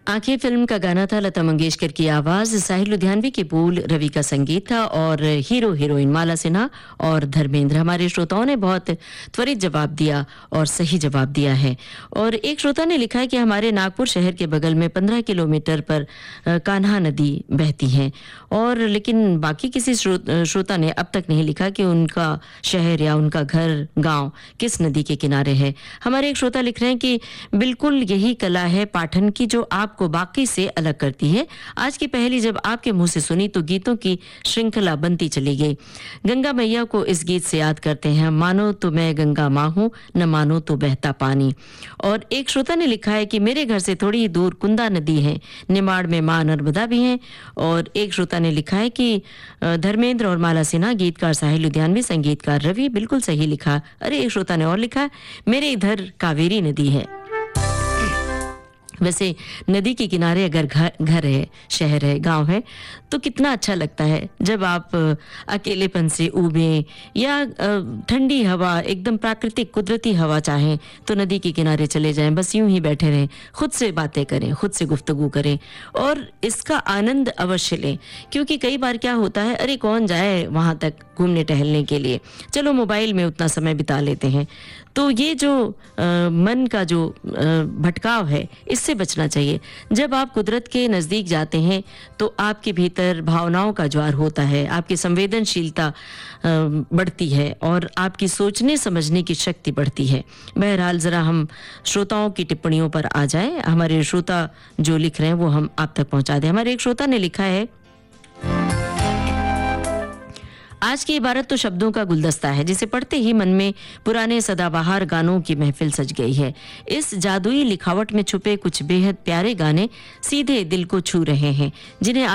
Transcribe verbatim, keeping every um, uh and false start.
आंखें फिल्म का गाना था, लता मंगेशकर की आवाज, साहिल लुधियानवी के बोल, रवि का संगीत था और हीरो हीरोइन माला सिन्हा और धर्मेंद्र। हमारे श्रोताओं ने बहुत त्वरित जवाब दिया और सही जवाब दिया है। और एक श्रोता ने लिखा है कि हमारे नागपुर शहर के बगल में पंद्रह किलोमीटर पर कान्हा नदी बहती है। और लेकिन बाकी किसी श्रोता ने अब तक नहीं लिखा कि उनका शहर या उनका घर गांव किस नदी के किनारे है। हमारे एक श्रोता लिख रहे हैं कि बिल्कुल यही कला है पाठन की जो आपको बाकी से अलग करती है। आज की पहेली जब आपके मुंह से सुनी तो गीतों की श्रृंखला बनती चली गई। गंगा मैया को इस गीत से याद करते हैं, मानो तो मैं गंगा माँ हूँ, न मानो तो बहता पानी। और एक श्रोता ने लिखा है कि मेरे घर से थोड़ी ही दूर कुंदा नदी है, निमाड़ में माँ नर्मदा भी है। और एक श्रोता ने लिखा है कि धर्मेंद्र और माला सिन्हा, गीतकार साहिल लुधियानवी, संगीतकार रवि। बिल्कुल सही लिखा। अरे एक श्रोता ने और लिखा, मेरे इधर कावेरी नदी है। वैसे नदी के किनारे अगर घर घर है, शहर है, गांव है तो कितना अच्छा लगता है जब आप अकेलेपन से ऊबें या ठंडी हवा, एकदम प्राकृतिक कुदरती हवा चाहें तो नदी के किनारे चले जाएं, बस यूं ही बैठे रहें, खुद से बातें करें, खुद से गुफ्तगू करें और इसका आनंद अवश्य लें। क्योंकि कई बार क्या होता है, अरे कौन जाए वहां तक घूमने टहलने के लिए, चलो मोबाइल में उतना समय बिता लेते हैं। तो ये जो आ, मन का जो भटकाव है, इससे बचना चाहिए। जब आप कुदरत के नज़दीक जाते हैं तो आपके भीतर भावनाओं का ज्वार होता है, आपकी संवेदनशीलता बढ़ती है और आपकी सोचने समझने की शक्ति बढ़ती है। बहरहाल ज़रा हम श्रोताओं की टिप्पणियों पर आ जाएं। हमारे श्रोता जो लिख रहे हैं वो हम आप तक पहुंचा दें। हमारे एक श्रोता ने लिखा है, आज की इबारत तो शब्दों का गुलदस्ता है जिसे पढ़ते ही मन में पुराने सदाबहार गानों की महफिल सज गई है। इस जादुई लिखावट में छुपे कुछ बेहद प्यारे गाने सीधे दिल को छू रहे हैं, जिन्हें